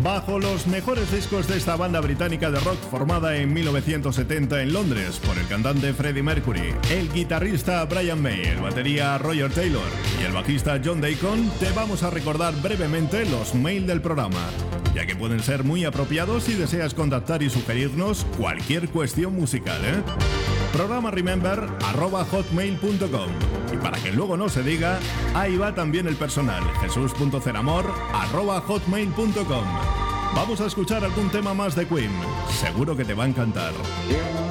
Bajo los mejores discos de esta banda británica de rock formada en 1970 en Londres por el cantante Freddie Mercury, el guitarrista Brian May, el batería Roger Taylor y el bajista John Deacon, te vamos a recordar brevemente los mail del programa, ya que pueden ser muy apropiados si deseas contactar y sugerirnos cualquier cuestión musical, Programa remember@hotmail.com. Y para que luego no se diga, ahí va también el personal, jesus.ceramor@hotmail.com. Vamos a escuchar algún tema más de Queen, seguro que te va a encantar.